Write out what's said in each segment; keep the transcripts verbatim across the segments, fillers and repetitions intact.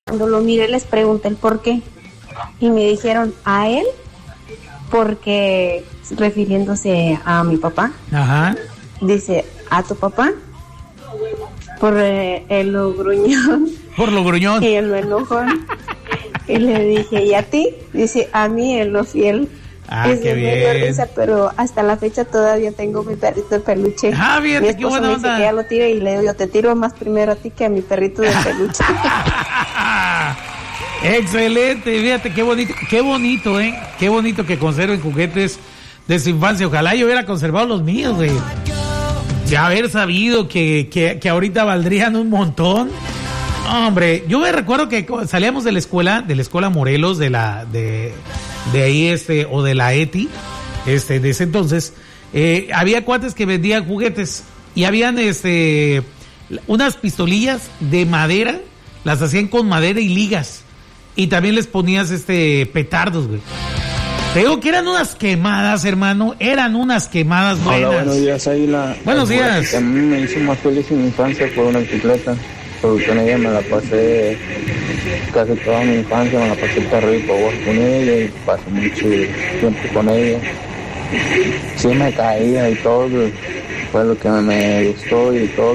Cuando lo miré les pregunté el por qué y me dijeron a él porque refiriéndose a mi papá. Ajá. Dice a tu papá por eh, el lo gruñón. Por lo gruñón. Y el lo enojón. Y le dije, ¿y a ti? Dice, a mí el lo fiel. Ah, es qué de medio bien. risa, pero hasta la fecha todavía tengo mi perrito de peluche. Ah, fíjate, mi qué esposo buena me onda. dice que ya lo tire y le digo, yo te tiro más primero a ti que a mi perrito de peluche. Excelente, fíjate qué bonito, qué bonito, eh, qué bonito que conserven juguetes de su infancia. Ojalá yo hubiera conservado los míos, güey. De haber sabido que, que, que ahorita valdrían un montón. Hombre, yo me recuerdo que salíamos de la escuela, de la escuela Morelos, de la, de, de ahí este, o de la E T I, este, de ese entonces, eh, había cuates que vendían juguetes y habían este, unas pistolillas de madera, las hacían con madera y ligas. Y también les ponías este petardos, güey. Te digo que eran unas quemadas, hermano. Eran unas quemadas buenas. Hola, buenos días, Águila. Buenos días. A mí me hizo más feliz en mi infancia por una bicicleta. Porque con ella me la pasé casi toda mi infancia, me la pasé terrible con ella y pasé mucho tiempo con ella. Sí me caía y todo, fue lo que me gustó y todo.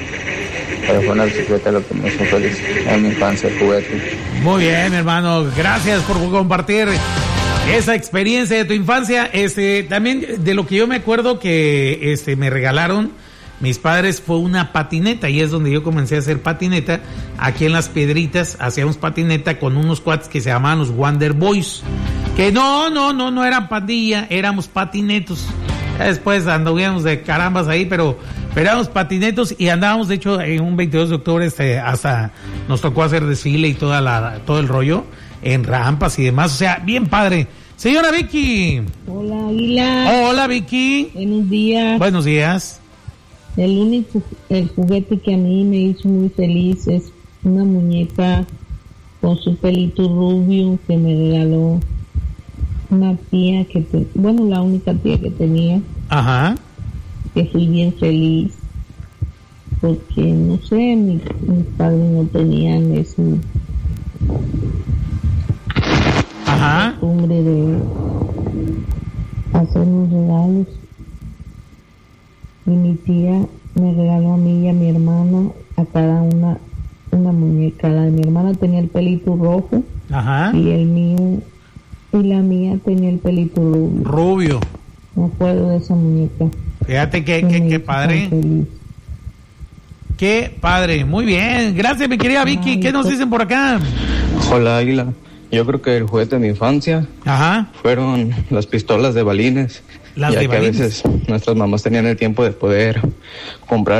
Pero fue una bicicleta lo que me hizo feliz en mi infancia, el juguete. Muy bien, hermano. Gracias por compartir esa experiencia de tu infancia. Este, también de lo que yo me acuerdo que este me regalaron mis padres fue una patineta y es donde yo comencé a hacer patineta. Aquí en Las Piedritas hacíamos patineta con unos cuates que se llamaban los Wonder Boys. Que no, no, no, no eran pandilla, éramos patinetos. Ya después andábamos de carambas ahí, pero, pero éramos patinetos y andábamos, de hecho, en un veintidós de octubre este, hasta nos tocó hacer desfile y toda la, todo el rollo en rampas y demás. O sea, bien padre. Señora Vicky. Hola, Águila. Hola, Vicky. Buenos días. Buenos días. El único el juguete que a mí me hizo muy feliz es una muñeca con su pelito rubio que me regaló una tía que, te, bueno, la única tía que tenía. Ajá. Que fui bien feliz porque, no sé, mi, mis padres no tenían ese Ajá. costumbre de hacernos regalos. Y mi tía me regaló a mí y a mi hermana a cada una una muñeca. La de mi hermana tenía el pelito rojo. Ajá. Y el mío y la mía tenía el pelito rubio. Rubio. Me acuerdo de esa muñeca. Fíjate que, que, que padre. Qué padre. Muy bien. Gracias, mi querida Vicky. Ay, ¿Qué nos pues... dicen por acá? Hola, Águila. Yo creo que el juguete de mi infancia Ajá. fueron las pistolas de balines. Las ya de que balines. a veces nuestras mamás tenían el tiempo de poder comprar